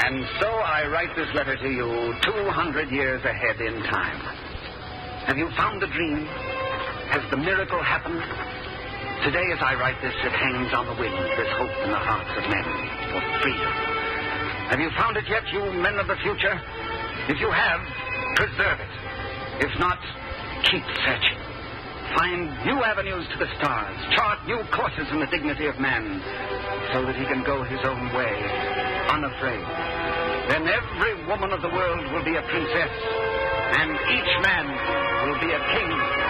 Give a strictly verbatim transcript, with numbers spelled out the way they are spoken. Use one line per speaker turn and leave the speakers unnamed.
And so I write this letter to you two hundred years ahead in time. Have you found the dream? Has the miracle happened? Today, as I write this, it hangs on the wind, this hope in the hearts of men for freedom. Have you found it yet, you men of the future? If you have, preserve it. If not, keep searching. Find new avenues to the stars. Chart new courses in the dignity of man, so that he can go his own way, unafraid. Then every woman of the world will be a princess, and each man will be a king.